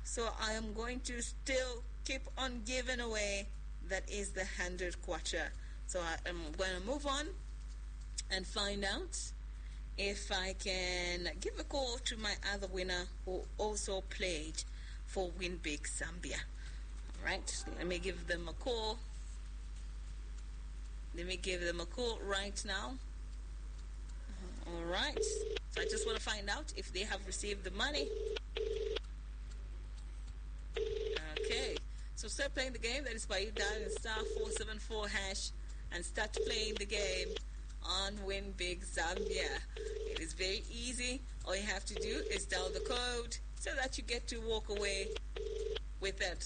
So I am going to still keep on giving away. That is the 100 kwacha. So I am going to move on and find out if I can give a call to my other winner who also played for Win Big Zambia. All right, let me give them a call. Let me give them a call right now. All right, so I just want to find out if they have received the money. Okay, so start playing the game. That is by you dialing *474# and start playing the game on Win Big Zambia. It is very easy. All you have to do is dial the code so that you get to walk away with that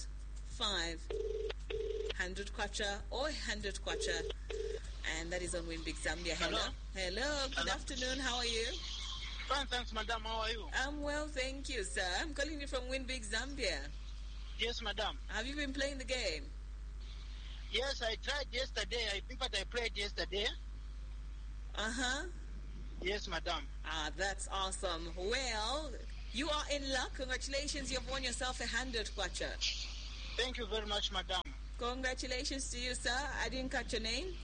500 kwacha or 100 kwacha, and that is on Win Big Zambia. Hello. Good afternoon. How are you? Fine, thanks, madam. How are you? I'm well, thank you, sir. I'm calling you from Win Big Zambia. Yes, madam. Have you been playing the game? Yes, I tried yesterday. I played yesterday. Yes, madam. That's awesome. Well, you are in luck. Congratulations, you've won yourself 100 kwacha. Thank you very much, madam. Congratulations to you, sir. I didn't catch your name.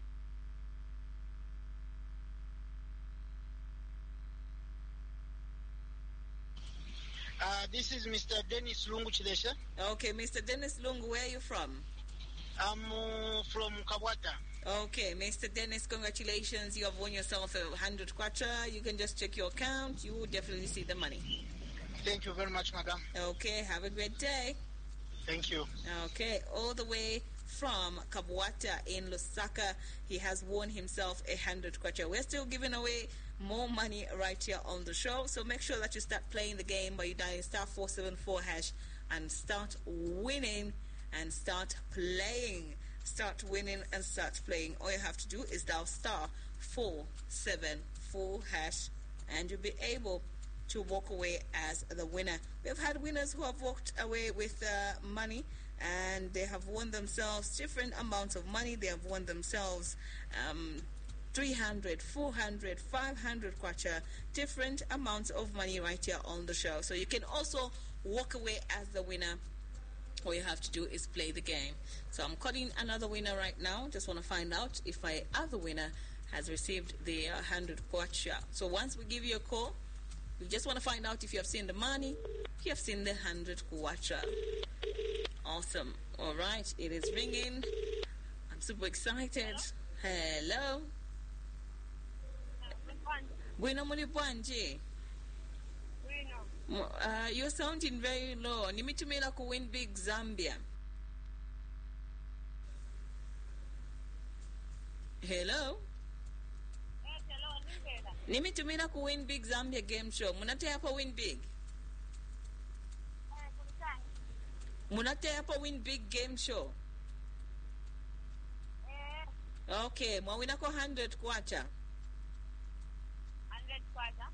This is Mr. Dennis Lungu Chilesha. Okay, Mr. Dennis Lungu, where are you from? I'm from Kabwata. Okay, Mr. Dennis, congratulations. You have won yourself 100 kwacha. You can just check your account. You will definitely see the money. Thank you very much, madam. Okay, have a great day. Thank you. Okay, all the way from Kabwata in Lusaka, he has won himself 100 kwacha. We're still giving away more money right here on the show, so make sure that you start playing the game by dialing *474# and start winning and start playing. Start winning and start playing. All you have to do is dial *474# and you'll be able to walk away as the winner. We've had winners who have walked away with money, and they have won themselves different amounts of money. They have won themselves 300, 400, 500 kwacha, different amounts of money right here on the show. So you can also walk away as the winner. All you have to do is play the game. So I'm calling another winner right now. Just want to find out if my other winner has received the 100 kwacha. So once we give you a call, we just want to find out if you have seen the money, if you have seen the 100 kwacha. Awesome. All right, it is ringing. I'm super excited. Hello. Bueno, mulipwanje. You're sounding very low. Nimitumila ku Win Big Zambia. Hello. Nimitumila ku Win Big Zambia game show. Munate hapa Win Big. Munate hapa Win Big game show. Okay, mwawina ko 100 kwacha. 100 kwacha.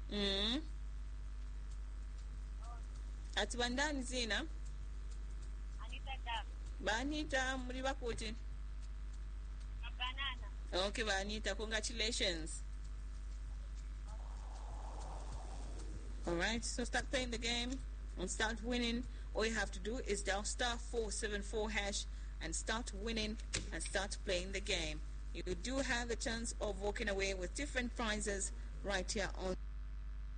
Ati bandani zina? Anita Dam. Banita muri bakuti? Banana. Okay, Banita, congratulations. Alright, so start playing the game and start winning. All you have to do is dial *474# and start winning and start playing the game. You do have the chance of walking away with different prizes right here on